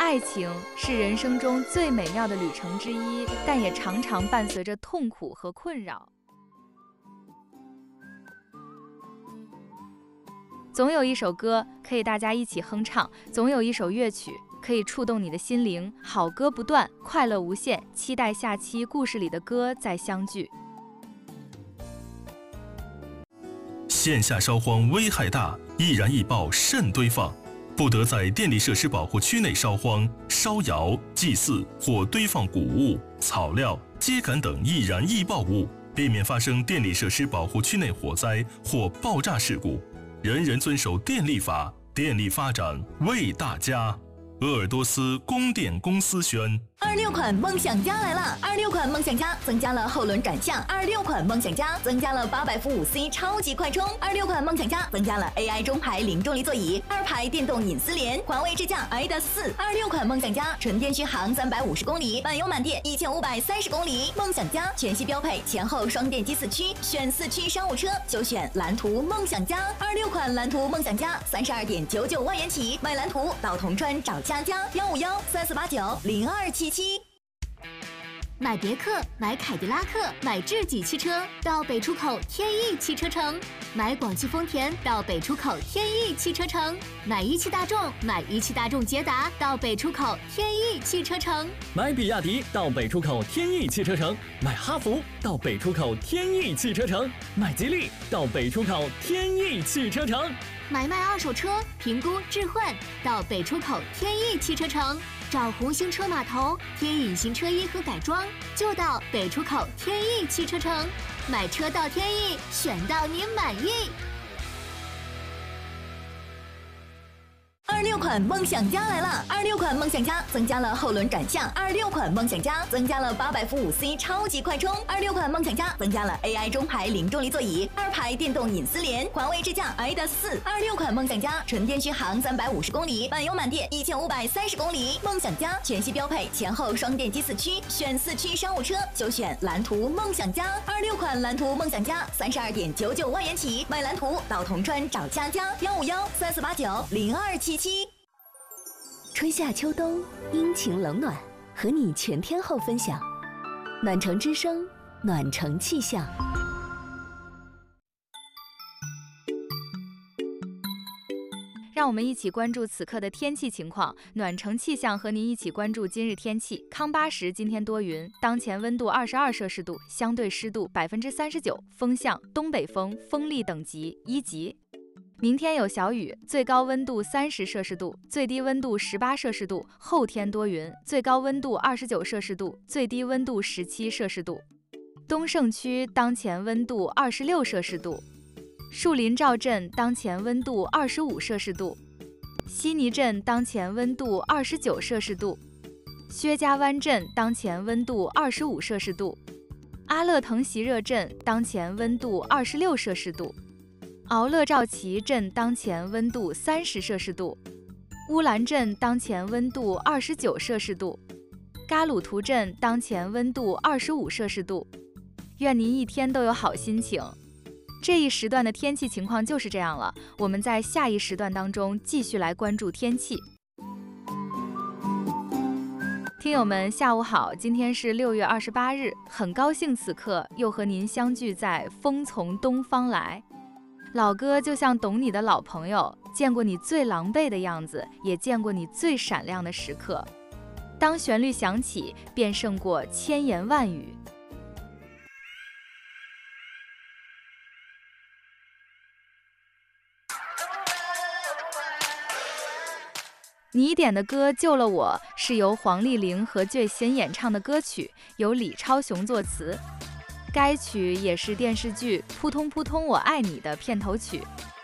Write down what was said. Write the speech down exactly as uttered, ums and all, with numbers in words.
爱情是人生中最美妙的旅程之一，但也常常伴随着痛苦和困扰。总有一首歌可以大家一起哼唱，总有一首乐曲可以触动你的心灵。好歌不断，快乐无限，期待下期故事里的歌再相聚。 线下烧荒危害大，易燃易爆慎堆放，不得在电力设施保护区内烧荒、烧窑、祭祀或堆放谷物、草料、秸秆等易燃易爆物，避免发生电力设施保护区内火灾或爆炸事故。人人遵守电力法，电力发展为大家。鄂尔多斯供电公司宣。 二六款梦想家来了！二六款梦想家增加了后轮转向，二六款梦想家增加了八百伏五 C 超级快充，二六款梦想家增加了 A I 中排零重力座椅，二排电动隐私联，华为智驾 I D A S 四。二六款梦想家纯电续航三百五十公里，满油满电一千五百三十公里。梦想家全系标配前后双电机四驱，选四驱商务车就选蓝图梦想家。二六款蓝图梦想家三十二点九九万元起，买蓝图到铜川找佳佳，幺五幺三四八九零二七七。 买别克，买凯迪拉克，买智己汽车到北出口天翼汽车城；买广汽丰田到北出口天翼汽车城；买一汽大众，买一汽大众捷达到北出口天翼汽车城； 买比亚迪到北出口天翼汽车城；买哈弗到北出口天翼汽车城；买吉利到北出口天翼汽车城。 买卖二手车，评估置换到北出口天翼汽车城；找红星车码头贴隐形车衣和改装，就到北出口天翼汽车城。买车到天翼，选到你满意。 二六款梦想家来了！二六款梦想家增加了后轮转向，二六款梦想家增加了八百伏五 C 超级快充，二六款梦想家增加了 A I 中排零重力座椅，二排电动隐私联，华为智驾 I D A S 四。二六款梦想家纯电续航三百五十公里，满油满电一千五百三十公里。梦想家全系标配前后双电机四驱，选四驱商务车就选蓝图梦想家。二六款蓝图梦想家三十二点九九万元起，买蓝图到铜川找佳佳，幺五幺三四八九零二七七。春夏秋冬，阴晴冷暖，和你全天候分享。暖城之声，暖城气象。 让我们一起关注此刻的天气情况。暖城气象和您一起关注今日天气。康巴什今天多云，当前温度二十二摄氏度，相对湿度百分之三十九，风向东北风，风力等级一级。明天有小雨，最高温度三十摄氏度，最低温度十八摄氏度。后天多云，最高温度二十九摄氏度，最低温度十七摄氏度。东胜区当前温度二十六摄氏度。树林赵镇当前温度二十五摄氏度。悉尼镇当前温度二十九摄氏度。薛家湾镇当前温度二十五摄氏度。阿勒腾席热镇当前温度二十六摄氏度。敖勒赵旗镇当前温度三十摄氏度，乌兰镇当前温度二十九摄氏度，嘎鲁图镇当前温度二十五摄氏度。愿您一天都有好心情。这一时段的天气情况就是这样了，我们在下一时段当中继续来关注天气。听友们下午好，今天是六月二十八日，很高兴此刻又和您相聚在风从东方来。老哥就像懂你的老朋友，见过你最狼狈的样子，也见过你最闪亮的时刻。当旋律响起，便胜过千言万语。你点的歌救了我，是由黄丽玲和最新演唱的歌曲，由李超雄作词。该曲也是电视剧《扑通扑通我爱你》的片头曲。